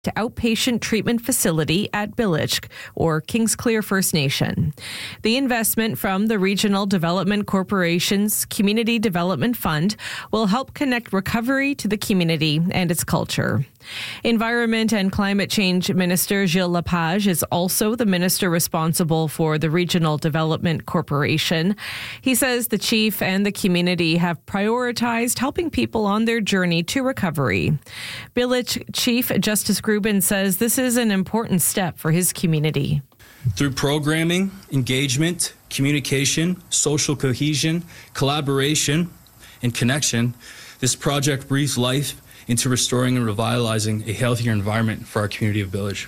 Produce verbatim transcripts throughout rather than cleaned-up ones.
to outpatient treatment facility at Billich, or Kingsclear First Nation. The investment from the Regional Development Corporation's Community Development Fund will help connect recovery to the community and its culture. Environment and Climate Change Minister Gilles Lepage is also the minister responsible for the Regional Development Corporation. He says the chief and the community have prioritized helping people on their journey to recovery. Billich Chief Justice Grubin says this is an important step for his community. Through programming, engagement, communication, social cohesion, collaboration, and connection, this project breathes life into restoring and revitalizing a healthier environment for our community of Billich.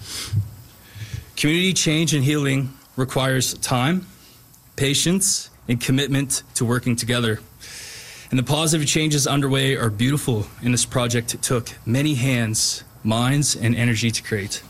Community change and healing requires time, patience, and commitment to working together. And the positive changes underway are beautiful, and this project took many hands, minds, and energy to create.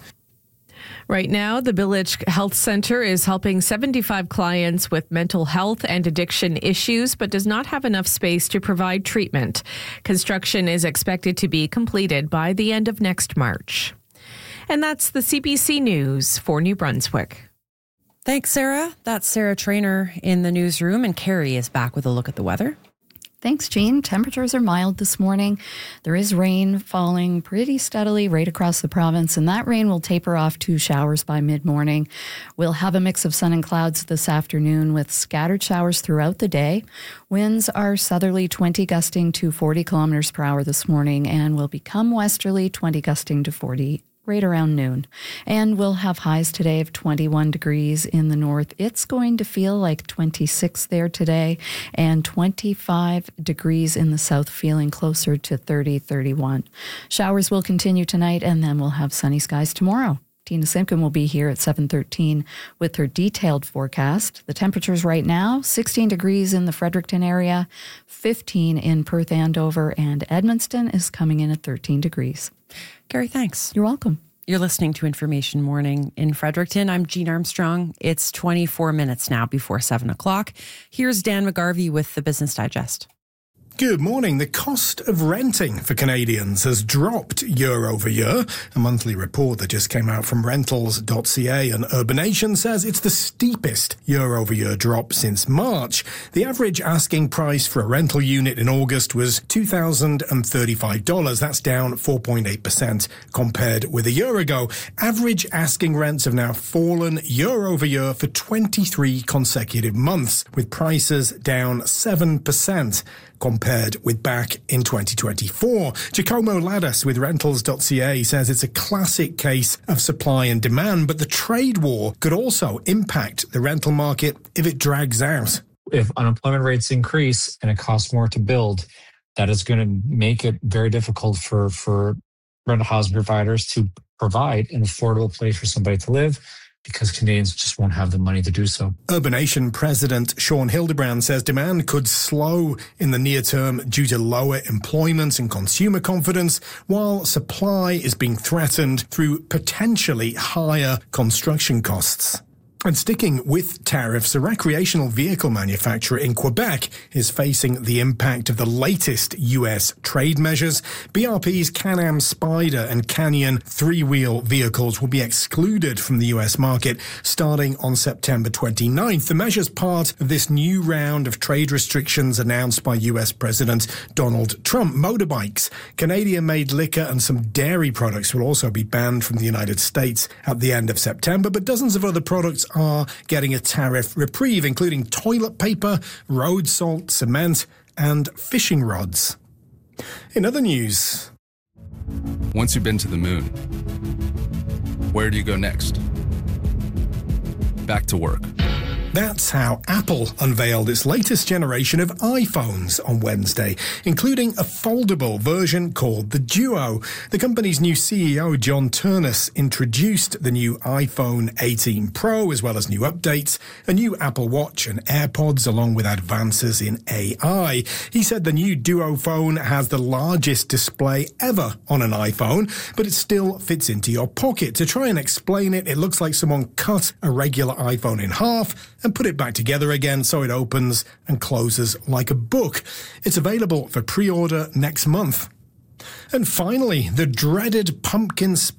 Right now, the Billich Health Center is helping seventy-five clients with mental health and addiction issues, but does not have enough space to provide treatment. Construction is expected to be completed by the end of next March. And that's the C B C News for New Brunswick. Thanks, Sarah. That's Sarah Trainer in the newsroom, and Carrie is back with a look at the weather. Thanks, Jean. Temperatures are mild this morning. There is rain falling pretty steadily right across the province, and that rain will taper off to showers by mid-morning. We'll have a mix of sun and clouds this afternoon with scattered showers throughout the day. Winds are southerly twenty gusting to forty kilometers per hour this morning and will become westerly twenty gusting to forty right around noon. And we'll have highs today of twenty-one degrees in the north. It's going to feel like twenty-six there today, and twenty-five degrees in the south, feeling closer to thirty, thirty-one. Showers will continue tonight, and then we'll have sunny skies tomorrow. Tina Simpkin will be here at seven thirteen with her detailed forecast. The temperatures right now, sixteen degrees in the Fredericton area, fifteen in Perth Andover, and Edmundston is coming in at thirteen degrees. Carrie, thanks. You're welcome. You're listening to Information Morning in Fredericton. I'm Jean Armstrong. It's twenty-four minutes now before seven o'clock. Here's Dan McGarvey with the Business Digest. Good morning. The cost of renting for Canadians has dropped year over year. A monthly report that just came out from rentals dot c a and Urbanation says it's the steepest year over year drop since March. The average asking price for a rental unit in August was two thousand thirty-five dollars. That's down four point eight percent compared with a year ago. Average asking rents have now fallen year over year for twenty-three consecutive months, with prices down seven percent. Compared with back in twenty twenty-four. Giacomo Laddas with rentals dot c a says it's a classic case of supply and demand, but the trade war could also impact the rental market if it drags out. If unemployment rates increase and it costs more to build, that is going to make it very difficult for, for rental housing providers to provide an affordable place for somebody to live, because Canadians just won't have the money to do so. Urbanation President Sean Hildebrand says demand could slow in the near term due to lower employment and consumer confidence, while supply is being threatened through potentially higher construction costs. And sticking with tariffs, a recreational vehicle manufacturer in Quebec is facing the impact of the latest U S trade measures. B R P's Can-Am Spyder and Canyon three-wheel vehicles will be excluded from the U S market starting on September twenty-ninth. The measure's part of this new round of trade restrictions announced by U S President Donald Trump. Motorbikes, Canadian-made liquor and some dairy products will also be banned from the United States at the end of September, but dozens of other products are getting a tariff reprieve, including toilet paper, road salt, cement, and fishing rods. In other news, once you've been to the moon, where do you go next? Back to work. That's how Apple unveiled its latest generation of iPhones on Wednesday, including a foldable version called the Duo. The company's new C E O, John Ternus, introduced the new iPhone eighteen Pro, as well as new updates, a new Apple Watch and AirPods, along with advances in A I. He said the new Duo phone has the largest display ever on an iPhone, but it still fits into your pocket. To try and explain it, it looks like someone cut a regular iPhone in half and put it back together again so it opens and closes like a book. It's available for pre-order next month. And finally, the dreaded pumpkin spice